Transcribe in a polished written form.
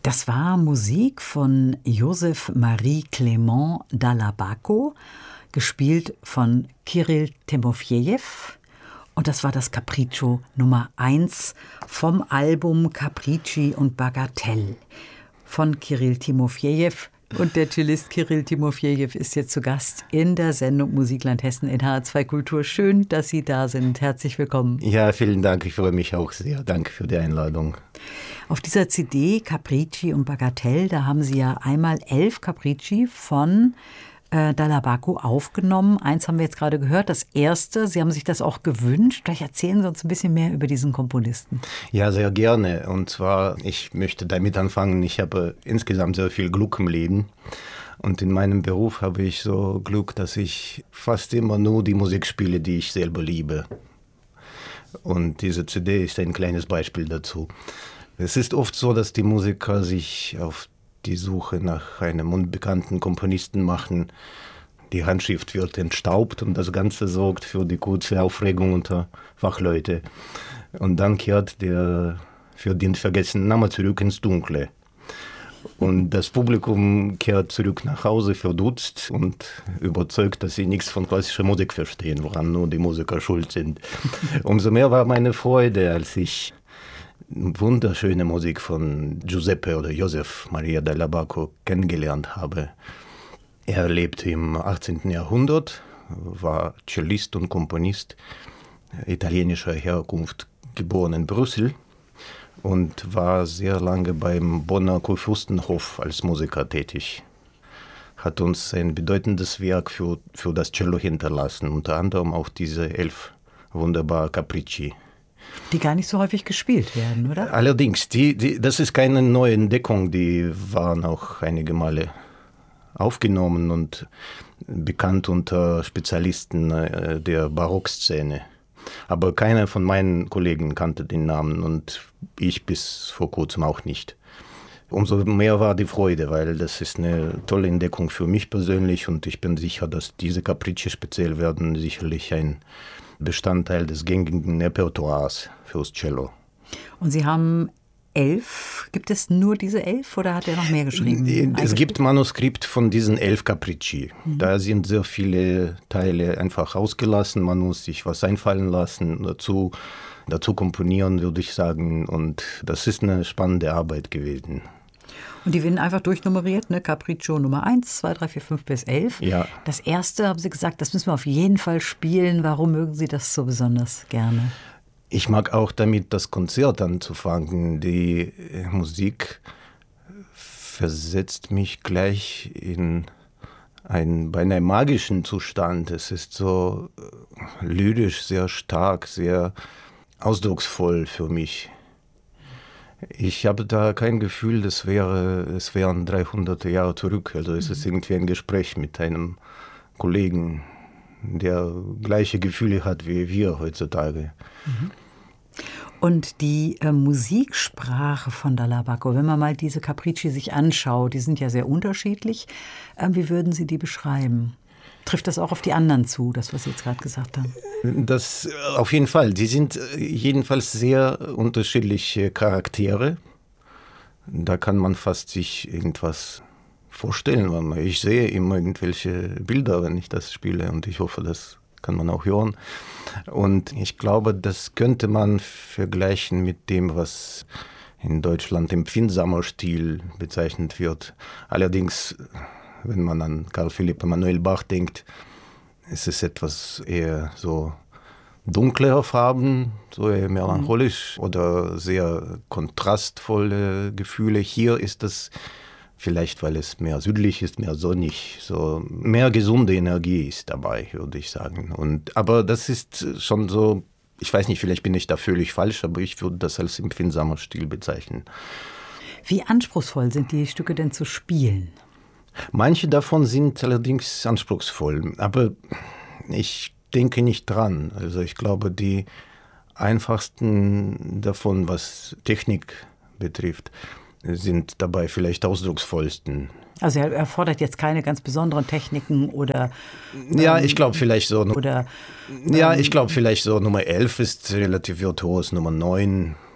Das war Musik von Joseph Marie Clément Dallabako, gespielt von Kirill Timofejew. Und das war das Capriccio Nummer 1 vom Album Capricci und Bagatelle von Kirill Timofejew. Und der Cellist Kirill Timofejew ist jetzt zu Gast in der Sendung Musikland Hessen in HR2 Kultur. Schön, dass Sie da sind. Herzlich willkommen. Ja, vielen Dank. Ich freue mich auch sehr. Danke für die Einladung. Auf dieser CD Capricci und Bagatelle, da haben Sie ja einmal 11 Capricci von Dallabako aufgenommen. Eins haben wir jetzt gerade gehört, das erste. Sie haben sich das auch gewünscht. Vielleicht erzählen Sie uns ein bisschen mehr über diesen Komponisten. Ja, sehr gerne. Und zwar, ich möchte damit anfangen, ich habe insgesamt sehr viel Glück im Leben. Und in meinem Beruf habe ich so Glück, dass ich fast immer nur die Musik spiele, die ich selber liebe. Und diese CD ist ein kleines Beispiel dazu. Es ist oft so, dass die Musiker sich auf die Suche nach einem unbekannten Komponisten machen. Die Handschrift wird entstaubt und das Ganze sorgt für die kurze Aufregung unter Fachleute. Und dann kehrt der für den vergessenen Name zurück ins Dunkle. Und das Publikum kehrt zurück nach Hause verdutzt und überzeugt, dass sie nichts von klassischer Musik verstehen, woran nur die Musiker schuld sind. Umso mehr war meine Freude, als ich wunderschöne Musik von Giuseppe oder Joseph Maria Dallabako kennengelernt habe. Er lebte im 18. Jahrhundert, war Cellist und Komponist italienischer Herkunft, geboren in Brüssel und war sehr lange beim Bonner Kurfürstenhof als Musiker tätig. Hat uns ein bedeutendes Werk für das Cello hinterlassen, unter anderem auch diese 11 wunderbare Capricci. Die gar nicht so häufig gespielt werden, oder? Allerdings, das ist keine neue Entdeckung, die waren auch einige Male aufgenommen und bekannt unter Spezialisten der Barockszene. Aber keiner von meinen Kollegen kannte den Namen und ich bis vor kurzem auch nicht. Umso mehr war die Freude, weil das ist eine tolle Entdeckung für mich persönlich und ich bin sicher, dass diese Capricci speziell werden sicherlich ein Bestandteil des gängigen Repertoires fürs Cello. Und Sie haben 11. Gibt es nur diese 11 oder hat er noch mehr geschrieben? Es gibt Manuskript von diesen 11 Capricci. Da sind sehr viele Teile einfach ausgelassen. Man muss sich was einfallen lassen, dazu komponieren, würde ich sagen. Und das ist eine spannende Arbeit gewesen. Und die werden einfach durchnummeriert, ne? Capriccio Nummer 1, 2, 3, 4, 5 bis 11. Ja. Das erste, haben Sie gesagt, das müssen wir auf jeden Fall spielen. Warum mögen Sie das so besonders gerne? Ich mag auch damit das Konzert anzufangen. Die Musik versetzt mich gleich in einen beinahe magischen Zustand. Es ist so lyrisch, sehr stark, sehr ausdrucksvoll für mich. Ich habe da kein Gefühl, es wären 300 Jahre zurück. Also es ist irgendwie ein Gespräch mit einem Kollegen, der gleiche Gefühle hat wie wir heutzutage. Und die Musiksprache von Dallabako, wenn man mal diese Capricci sich anschaut, die sind ja sehr unterschiedlich. Wie würden Sie die beschreiben? Trifft das auch auf die anderen zu, das, was Sie jetzt gerade gesagt haben? Das auf jeden Fall. Die sind jedenfalls sehr unterschiedliche Charaktere. Da kann man fast sich irgendwas vorstellen. Weil ich sehe immer irgendwelche Bilder, wenn ich das spiele und ich hoffe, das kann man auch hören. Und ich glaube, das könnte man vergleichen mit dem, was in Deutschland empfindsamer Stil bezeichnet wird. Allerdings, wenn man an Karl Philipp Emanuel Bach denkt, ist es etwas eher so dunklere Farben, so eher melancholisch oder sehr kontrastvolle Gefühle. Hier ist das vielleicht, weil es mehr südlich ist, mehr sonnig, so mehr gesunde Energie ist dabei, würde ich sagen. Aber das ist schon so, ich weiß nicht, vielleicht bin ich da völlig falsch, aber ich würde das als empfindsamer Stil bezeichnen. Wie anspruchsvoll sind die Stücke denn zu spielen? Manche davon sind allerdings anspruchsvoll, aber ich denke nicht dran. Also ich glaube, die einfachsten davon, was Technik betrifft, sind dabei vielleicht ausdrucksvollsten. Also er erfordert jetzt keine ganz besonderen Techniken oder... Ja, ich glaube vielleicht so... Oder, ja, ich glaube vielleicht so Nummer 11 ist relativ virtuos, Nummer 9